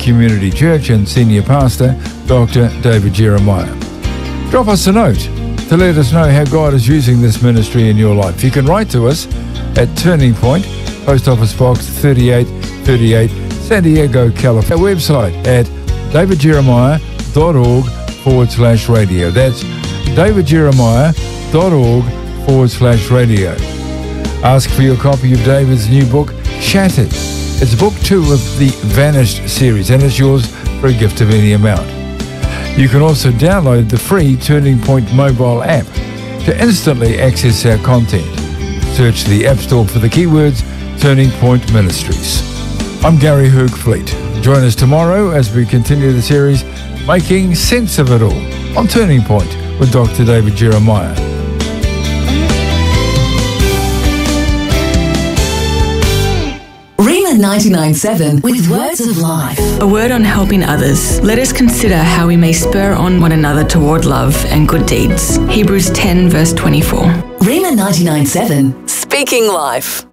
Community Church and Senior Pastor, Dr. David Jeremiah. Drop us a note to let us know how God is using this ministry in your life. You can write to us at Turning Point, Post Office Box 3838, San Diego, California. Our website at davidjeremiah.org/radio. That's davidjeremiah.org/radio. Ask for your copy of David's new book, Shattered. It's book 2 of the Vanished series, and it's yours for a gift of any amount. You can also download the free Turning Point mobile app to instantly access our content. Search the App Store for the keywords Turning Point Ministries. I'm Gary Hoogfleet. Join us tomorrow as we continue the series Making Sense of It All on Turning Point with Dr. David Jeremiah. Rhema 99.7 with Words of Life. A word on helping others. Let us consider how we may spur on one another toward love and good deeds. Hebrews 10 verse 24. Rhema 99.7, speaking life.